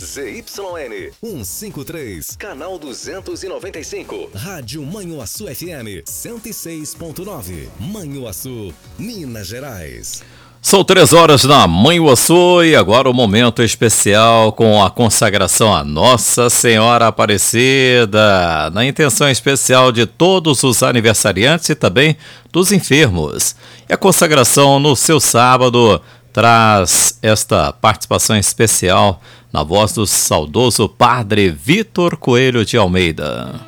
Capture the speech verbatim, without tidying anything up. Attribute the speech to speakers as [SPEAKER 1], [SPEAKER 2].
[SPEAKER 1] Z Y N cento e cinquenta e três, canal duzentos e noventa e cinco. Rádio Manhuaçu F M cento e seis ponto nove. Manhuaçu, Minas Gerais.
[SPEAKER 2] São três horas na Manhuaçu e agora o momento especial com a consagração a Nossa Senhora Aparecida, na intenção especial de todos os aniversariantes e também dos enfermos. E a consagração no seu sábado traz esta participação especial na voz do saudoso Padre Vitor Coelho de Almeida.